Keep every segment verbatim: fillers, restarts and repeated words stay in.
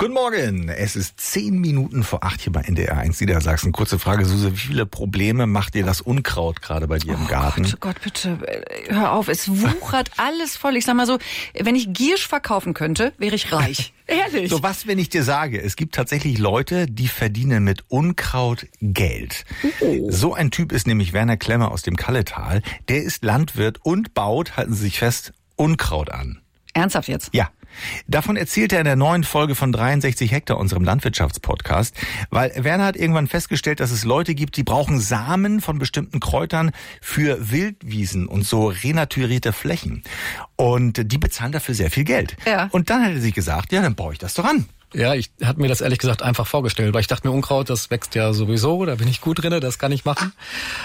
Guten Morgen, es ist zehn Minuten vor acht hier bei N D R eins Niedersachsen. Kurze Frage, Suse, wie viele Probleme macht dir das Unkraut gerade bei dir im Garten? Gott, Gott, bitte, hör auf, es wuchert alles voll. Ich sag mal so, wenn ich Giersch verkaufen könnte, wäre ich reich. Ehrlich. So, was, wenn ich dir sage, es gibt tatsächlich Leute, die verdienen mit Unkraut Geld. Oh. So ein Typ ist nämlich Werner Klemmer aus dem Kalletal. Der ist Landwirt und baut, halten Sie sich fest, Unkraut an. Ernsthaft jetzt? Ja. Davon erzählt er in der neuen Folge von dreiundsechzig Hektar, unserem Landwirtschaftspodcast, weil Werner hat irgendwann festgestellt, dass es Leute gibt, die brauchen Samen von bestimmten Kräutern für Wildwiesen und so renaturierte Flächen. Und die bezahlen dafür sehr viel Geld. Ja. Und dann hat er sich gesagt, ja, dann baue ich das doch an. Ja, ich hatte mir das ehrlich gesagt einfach vorgestellt, weil ich dachte mir, Unkraut, das wächst ja sowieso, da bin ich gut drin, das kann ich machen.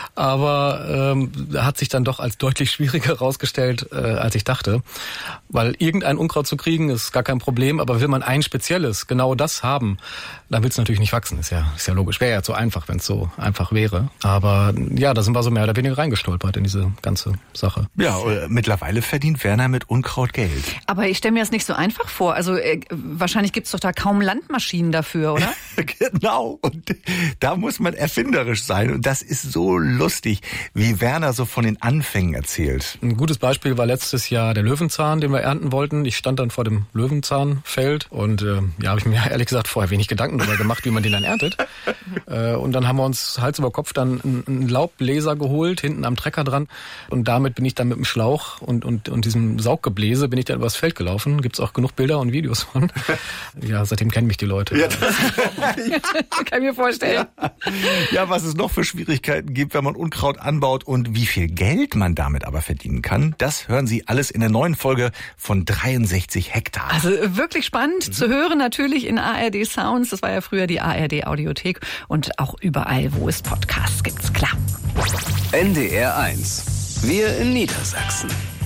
Aber ähm, hat sich dann doch als deutlich schwieriger herausgestellt, äh, als ich dachte. Weil irgendein Unkraut zu kriegen, ist gar kein Problem, aber will man ein spezielles, genau das haben, dann will es natürlich nicht wachsen, ist ja, ist ja logisch. Wäre ja zu einfach, wenn es so einfach wäre. Aber ja, da sind wir so mehr oder weniger reingestolpert in diese ganze Sache. Ja, mittlerweile verdient Werner mit Unkraut Geld. Aber ich stelle mir das nicht so einfach vor. Also äh, wahrscheinlich gibt's doch da kaum Landmaschinen dafür, oder? Genau. Und da muss man erfinderisch sein. Und das ist so lustig, wie Werner so von den Anfängen erzählt. Ein gutes Beispiel war letztes Jahr der Löwenzahn, den wir ernten wollten. Ich stand dann vor dem Löwenzahnfeld und äh, ja, habe ich mir ehrlich gesagt vorher wenig Gedanken darüber gemacht, wie man den dann erntet. äh, und dann haben wir uns Hals über Kopf dann einen, einen Laubbläser geholt, hinten am Trecker dran. Und damit bin ich dann mit dem Schlauch und, und, und diesem Sauggebläse bin ich dann übers Feld gelaufen. Gibt's auch genug Bilder und Videos von. Ja, seitdem kennen mich die Leute. Ja, kann ich mir vorstellen. Ja. Ja, was es noch für Schwierigkeiten gibt, wenn man Unkraut anbaut und wie viel Geld man damit aber verdienen kann, das hören Sie alles in der neuen Folge von dreiundsechzig Hektar. Also wirklich spannend mhm. zu hören, natürlich in A R D Sounds. Das war ja früher die A R D Audiothek und auch überall, wo es Podcasts gibt, klar. N D R eins. Wir in Niedersachsen.